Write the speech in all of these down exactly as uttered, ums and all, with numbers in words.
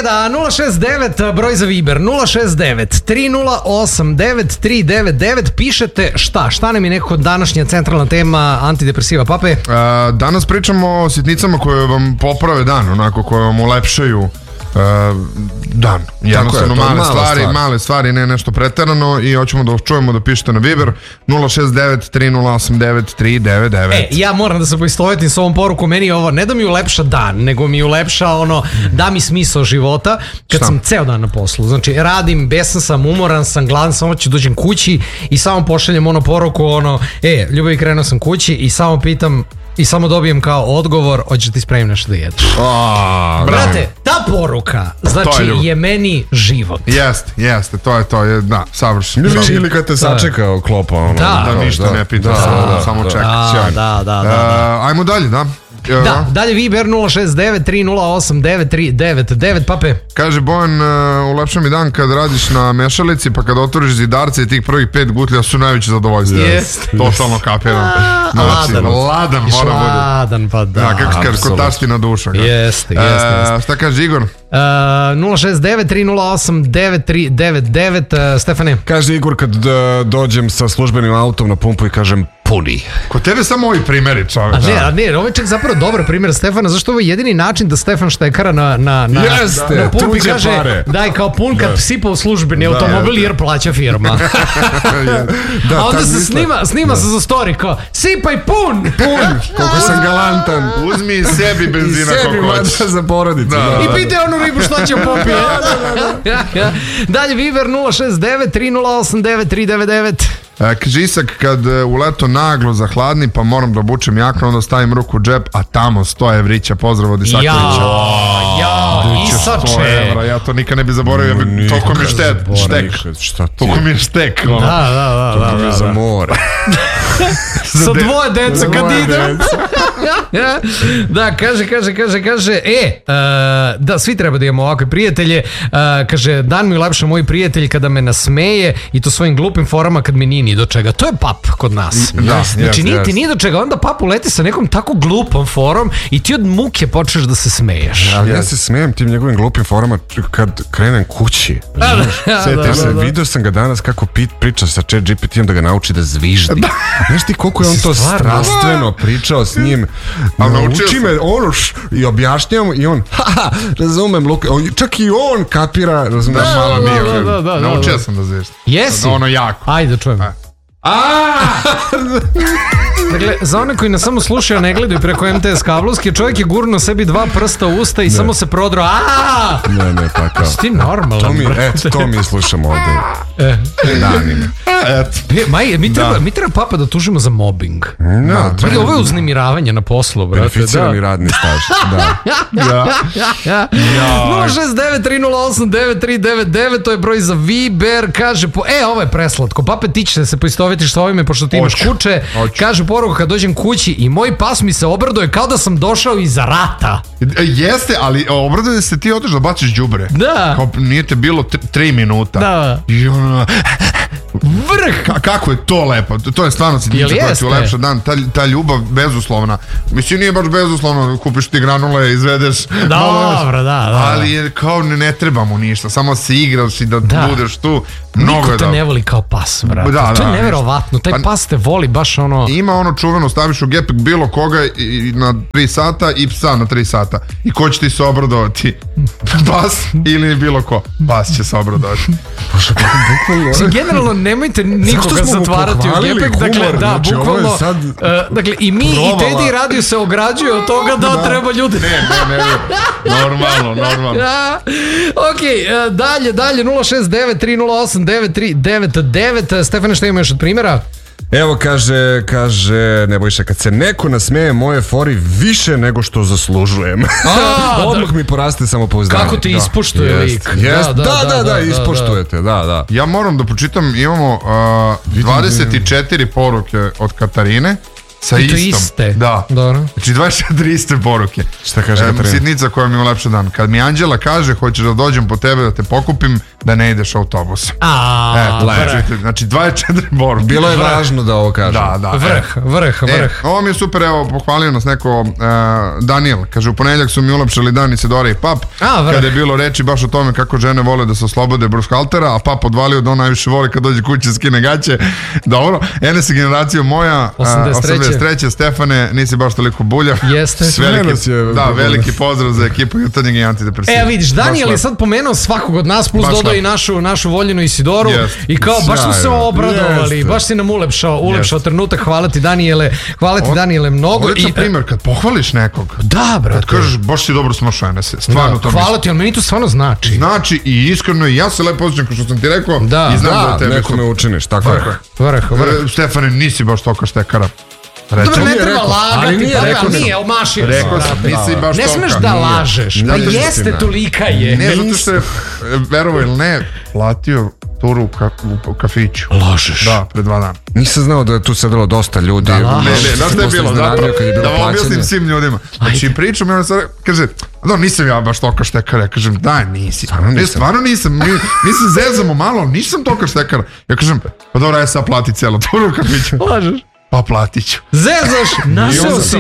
sreda, nula šest devet, broj za Viber, nula šest devet, tri nula osam, devet tri devet devet. Pišete šta? Šta nam je neko današnja centralna tema antidepresiva, Pape? A, danas pričamo o sitnicama koje vam poprave dan, onako, koje vam ulepšaju Uh, dan, jednostavno male stvari, stvar. male stvari, ne nešto preterano, i hoćemo da čujemo da pišete na Viber nula šest devet, tri nula osam, devet tri devet devet. E, ja moram da se poistovetim s ovom porukom, meni je ovo ne da mi ulepša dan, nego mi ulepša ono, da mi smisao života kad Šta? sam ceo dan na poslu, znači radim, besan sam, umoran sam, gladan sam, hoću dođem kući i samo pošaljem ono poruku, ono, e, ljubavi, krenuo sam kući i samo pitam i samo dobijem kao odgovor, hoćeš ti spremim nešto da jedeš. Oh, brate, ta poruka znači je, je meni život. Jeste, jeste, to je to, je, da, savršeno. Ili, ili kad te sačekao klopa, ono, da, da, da ništa da, ne pita, da, da, da, samo čeka. Da, da, da, da. Uh, ajmo dalje, da. Da, dalje Viber nula šest devet, tri nula osam, devet tri devet devet. Pape. Kaže Bojan, uh, ulepša mi dan kad radiš na mešalici, pa kad otvoriš zidarce i tih prvih pet gutlja su najveće zadovoljstvo. Jeste. Totalno kapiram. Znači, ladan. Ladan mora bude. Ladan, pa da. Da, kako kaže, kod taština duša. Jeste, jeste. Uh, šta kaže Igor? Uh, nula šest devet, tri nula osam, devet tri devet devet. uh, Stefane. Kaže Igor, kad uh, dođem sa službenim autom na pumpu i kažem puni. Kod tebe samo ovi primjeri, čovječ. A ne, a ne, ovo je čak zapravo dobar primjer Stefana, zašto ovo je jedini način da Stefan štekara na, na, na, Jeste, na pumpi kaže pare. Daj kao pun kad da. sipa u službeni da, automobil da. jer plaća firma. Da, a onda se misle. snima, snima da. se za story kao sipaj pun! Pun, koliko sam galantan. Uzmi i sebi benzina koliko hoćeš. Za porodicu. Da, da. I pite onu ribu šta će popije. da, da, da. Dalje Viber nula šest devet, tri nula osam, devet tri devet devet. Žisak, kad u leto naglo zahladni pa moram da obučem jaknu, onda stavim ruku u džep, a tamo sto evrića. Pozdrav od Isakovića. Ja, ja, Isače. Ja to nikad ne bi zaboravio, no, toliko mi je štek. Šta ti? Toliko mi je štek. Da, da, da. To mi je za more. Sa dvoje deca kad idem. Da, kaže, kaže, kaže, kaže, e, uh, da, svi treba da imamo ovakve prijatelje. Uh, kaže, dan mi ulepša moj prijatelj kada me nasmeje i to svojim glupim forama kad mi nije ni do čega. To je Pap kod nas. Da, znači, yes, nije yes. ti ni do čega. Onda Pap uleti sa nekom tako glupom forom i ti od muke počneš da se smeješ. Ja, ja se smijem tim njegovim glupim forama kad krenem kući. Sjetim se, vidio sam ga danas kako Pit priča sa Chat G P T-om da ga nauči da zviždi. Da. Znaš ti koliko je on to strastveno pričao s njim. Nauči me ono š, i objašnjam i on, haha, razumem, Luka, on, čak i on kapira, razumem, da, malo mi je. Da, da, da, naučio da, sam da zviždi. Jesi? Ono jako. Ajde, čujem. Dakle, za one koji nas samo slušaju, ne gledaju preko M T S kablovske, čovjek je gurnuo sebi dva prsta u usta i ne. samo se prodro. Aaaa! Ne, ne, pa kao. Sti normalan, to mi, et, to mi slušamo ovdje. E. Danima. E, Maj, mi treba, da. mi treba Papa da tužimo za mobbing. No, da, ovo je uznemiravanje na poslu, brate. Beneficirani da. radni staž. Da. Ja. Ja. Ja. nula šest devet, tri nula osam, devet tri devet devet, to je broj za Viber. Kaže, po, e, ovo je preslatko. Pape, ti će se poistovetiš sa ovime, pošto ti imaš kuće. Oću. Kaže poruka, kad dođem kući i moj pas mi se obraduje kao da sam došao iz rata. Jeste, ali obraduje se ti odeš da baciš đubre. Da. Kao nije te bilo tri minuta. Da. I ono... Vrh! Ka, kako je to lepo. To je stvarno sitnica koja ti ulepša dan. Ta, ta ljubav bezuslovna. Mislim, nije baš bezuslovno. Kupiš ti granule, izvedeš. Dobro, da, da. Ali je kao ne, ne treba mu ništa. Samo se igraš i da, da. budeš tu. Mnogo Niko te ne voli kao pas, brate. Da, to je da, neverovatno. Taj pa, pas te voli baš ono... Ima ono čuveno, staviš u gepek bilo koga i, na tri sata i psa na tri sata. I ko će ti se obradovati? Pas ili bilo ko? Pas će se obradovati. Generalno nemojte nikoga zatvarati u gepek. Dakle, da, znači, bukvalno. Sad... Uh, dakle, i mi Provala. i Teddy Radio se ograđuje od toga da, da. treba ljudi... Ne, ne, ne. Normalno, normalno. Ja. Ok, uh, dalje, dalje, nula šest devet, tri nula osam, devet tri devet devet. Stefane, šta ima još od primjera? Evo kaže, kaže Nebojša, kad se neko nasmeje moje fori više nego što zaslužujem. A, odmah da. mi poraste samopouzdanje. Kako ti ispoštuje da. lik. Yes. Da, da, da, da, da, da, ispoštujete, da, da. Ja moram da pročitam, imamo uh, dvadeset četiri poruke od Katarine Sa I to istom. iste. Da. Dobro. Znači dvadeset četiri iste poruke. Šta kaže Katarina? Sitnica koja mi ulepša dan. Kad mi Anđela kaže hoćeš da dođem po tebe da te pokupim, da ne ideš autobusom. A, e, znači dvadeset četiri poruke. Bilo je važno da ovo kažem. Da, da. Vrh, vrh, vrh. E, ovo mi je super, evo, pohvalio nas neko uh, Daniel, kaže u ponedjeljak su mi ulepšali dan Isidora i Pap, a, kada je bilo reči baš o tome kako žene vole da se oslobode brušhaltera, a Pap odvalio da on najviše voli kad dođe kući skine gaće. Dobro, ene se generacija moja, osamdeset treće Stefane, nisi baš toliko buljav. Jeste. Veliki, da, veliki pozdrav za ekipu jutarnjeg i antidepresiva. E, vidiš, Daniel je sad pomenuo svakog od nas, plus dodao i našu, našu voljenu Isidoru yes. i kao baš smo se obradovali, yes. baš si nam ulepšao, ulepšao yes. trenutak, hvala ti Danijele, hvala ti Danijele mnogo. Ovo je primjer, kad pohvališ nekog, da, brate. Kad kažeš, baš si dobro smašao Enese, stvarno da, to hvala ti, ali meni to stvarno znači. Znači i iskreno i ja se lepo osjećam kao što sam ti rekao da, i znam da, da tebi neko me učiniš, tako je. Vrh, vrh. Stefane, nisi baš toka štekara. Dobro, ne treba lagati, pa nije, omašio se. Rekao sam, nisi baš toka. Ne smeš da lažeš, pa jeste, tolika je. Ne, zato što je, verovo ili ne, platio turu u kafiću. Lažeš. Da, pre dva dana. Nisam znao da je tu sedelo dosta ljudi. Da, ne, ne, znaš da je bilo, da vam objasnim svim ljudima. Znači, pričam i on sad kaže, da, nisam ja baš toka štekara. Ja kažem, da, nisi. Ne, stvarno nisam. Mi se zezamo malo, nisam toka štekara. Ja kažem, pa dobro, ja sad plati cijelo turu u kafiću. Lažeš. Pa platit ću. Zezaš, našao si.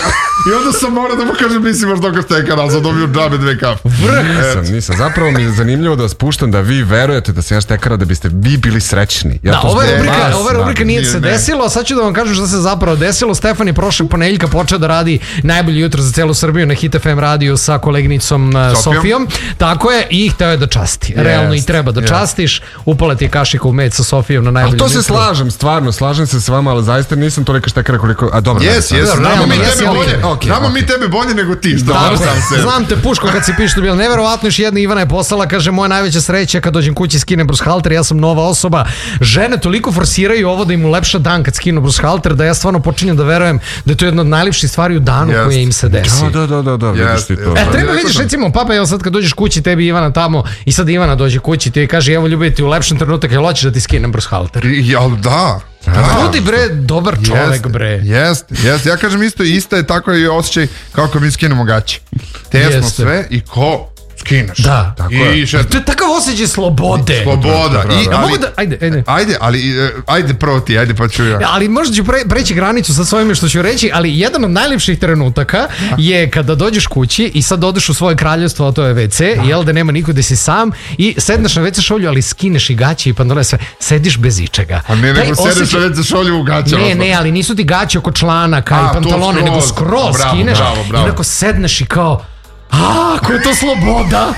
I onda sam morao da mu kažem, nisi baš toga štekara, ali sam dobio džabe dve kafe. Vrh. Nisam, nisam. Zapravo mi je zanimljivo da vas puštam da vi verujete da sam ja štekara da biste vi bili srećni. Ja da, ova rubrika, ova rubrika nije se desilo, a sad ću da vam kažem šta se zapravo desilo. Stefan je prošlog ponedeljka počeo da radi najbolje jutro za celu Srbiju na Hit F M radiju sa koleginicom Sofijom. Sofijom. Tako je, i hteo je da časti. Yes, realno i treba da yes. častiš. Upala ti je kašika u med sa Sofijom na najbolje jutro. Ali to se slažem, stvarno, slažem se s vama, ali zaista nisam tolika štekara koliko... A dobro. Jes, jes, znamo mi tebe bolje. Znamo mi tebe bolje nego ti. Znam te puško kad si piš to bilo neverovatno. Još jedna Ivana je poslala, kaže, moja najveća sreća kad dođem kući skinem brušhalter, ja sam nova osoba. Žene toliko forsiraju ovo da im ulepša dan kad skinu brušhalter da ja stvarno počinjem da verujem da je to jedna od najljepših stvari u danu yes. koje im se desi. Da, da, da, da, vidiš ti to. E, treba vidiš, recimo, papa, evo sad kad dođeš kući, tebi Ivana tamo i sad Ivana dođe kući, ti joj kaže, evo ljubi ti ulepšan trenutak, jel hoćeš da ti skinem brušhalter? Jel da? Budi bre, dobar čovek bre. Jeste, jeste. Ja kažem isto, ista je tako i osjećaj kao kad mi skinemo gaće. Tesno sve i ko skineš. Da, tako je. To je takav osjećaj slobode. Sloboda. I, a mogu da, ajde, ajde. Ajde, ali, ajde prvo ti, ajde pa ću ja. Ali možda ću pre, preći granicu sa svojime što ću reći, ali jedan od najljepših trenutaka je kada dođeš kući i sad odeš u svoje kraljevstvo, a to je ve ce, jel da nema niko da si sam i sedneš na ve ce šolju, ali skineš i gaće i pandole sve, sediš bez ičega. A ne, nego osjećaj... sediš na ve ce šolju u gaće. Ne, ne, ali nisu ti gaće oko članaka i pantalone, nego skroz bravo, skineš bravo, bravo. i onako sedneš i kao, a, ko je to sloboda?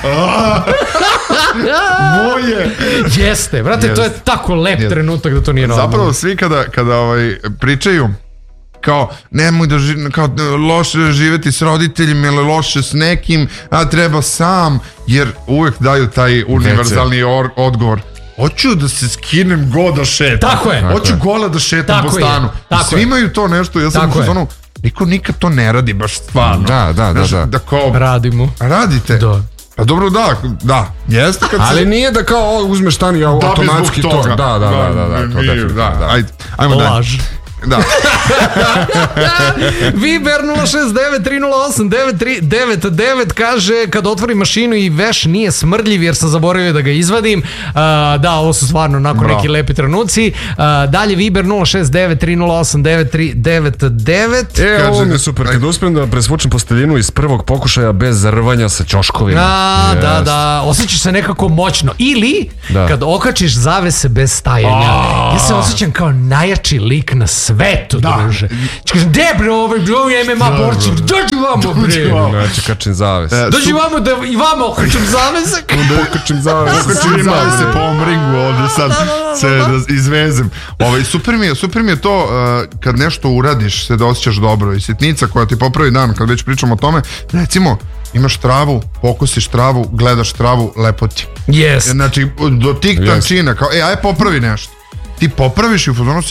Moje. Jeste, brate, yes. to je tako lep yes. trenutak da to nije normalno. Zapravo svi kada, kada ovaj, pričaju kao nemoj da ži, kao loše živeti s roditeljima ili loše s nekim, a treba sam, jer uvek daju taj univerzalni or, odgovor. Hoću da se skinem go da šetam. Tako je. Hoću gola da šetam tako po stanu. Tako svi je. imaju to nešto, ja sam u zonu, niko nikad to ne radi baš stvarno. Da, da, da, da. da kao, radimo. Radite. Da. Pa dobro, da, da, jeste kad se... Ali nije da kao uzmeš stani i automatski to. Da, da, da, da, da, to definitivno. Da, ajde, ajmo dalje. Laž. Da. Viber nula šest devet tri nula osam devet tri devet devet kaže kad otvorim mašinu i veš nije smrdljiv jer sam zaboravio da ga izvadim. Uh, da, ovo su stvarno onako neki lepi trenuci. Uh, dalje Viber nula šest devet tri nula osam devet tri devet devet. E, kaže, ovo mi je super. Kad uspijem da presvučem posteljinu iz prvog pokušaja bez rvanja sa ćoškovima. A, yes. Da, da. Osjećaš se nekako moćno. Ili da. Kad okačiš zavese bez stajanja. Ja se osjećam kao najjači lik na svetu, druže. Če kažem, de bre, ovaj bre, ovaj em em a borci, dođi vamo, bre. Znači, kačim zaves. Dođi vamo da i vamo okačim zavese. Da okačim zavese. Okačim zavese po ovom ringu ovdje sad se da izvezem. Ovaj, super mi je, super mi je to uh, kad nešto uradiš se da osjećaš dobro i sitnica koja ti popravi dan, kad već pričamo o tome, recimo, imaš travu, pokusiš travu, gledaš travu, lepo ti. Yes. Znači, do tih yes. tančina, kao, e, aj popravi nešto. Ti popraviš i u fazonu si,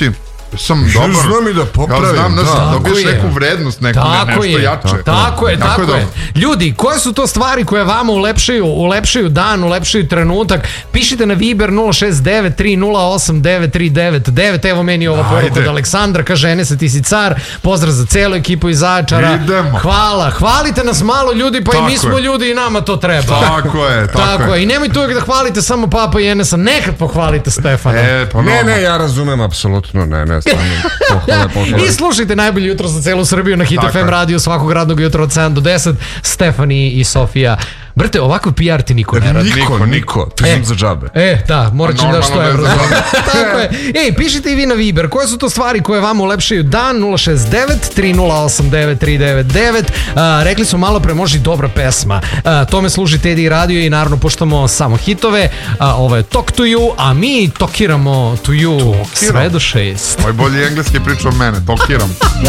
sam dobar. Znam i da popravim. Ja znam, da dobiješ neku vrednost, neku, nešto je, jače. Tako, tako je, tako, tako je. Ljudi, koje su to stvari koje vama ulepšaju, ulepšaju dan, ulepšaju trenutak? Pišite na Viber nula šest devet tri nula osam devet tri devet devet. Evo meni ova poruka od Aleksandra, kaže Enese ti si car, pozdrav za celu ekipu iz Zaječara. Idemo. Hvala, hvalite nas malo ljudi, pa tako i mi smo je. Ljudi i nama to treba. Tako je, tako, tako je. I nemojte uvijek da hvalite samo Papa i Enesa, nekad pohvalite Stefana. E, pa ne, ne, ja razumem, apsolutno, ne, ne, stvarno, pohvale, pohvale. I slušajte najbolje jutro za celu Srbiju na Hit F M radiju svakog radnog jutra od sedam do deset. Stefani i Sofija. Brate, ovakav P R ti niko ne radi. Niko, niko, ti znam za džabe. E, da, morat ću da što evro. Tako je. Ej, pišite i vi na Viber, koje su to stvari koje vam ulepšaju dan? Nula šest devet tri nula osam devet tri devet devet. Rekli smo malo pre, može i dobra pesma. A, tome služi Teddy radio i naravno puštamo samo hitove. A, ovo je Talk to you, a mi tokiramo to you sve do šest. Moj bolji engleski priča o mene, tokiram.